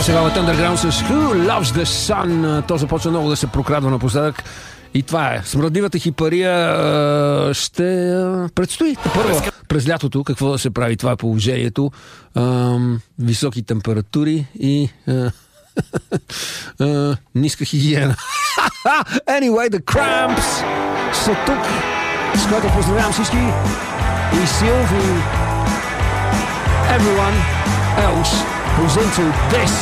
сега в Underground с Who Loves the Sun. То започва много да се прокрадва напоследък. И това е. Смръдливата хипария ще предстои първо през лятото. Какво да се прави? Това е положението. Високи температури и ниска хигиена. Anyway, The Cramps са тук, с което поздравявам всички и Силви, everyone else who's into this.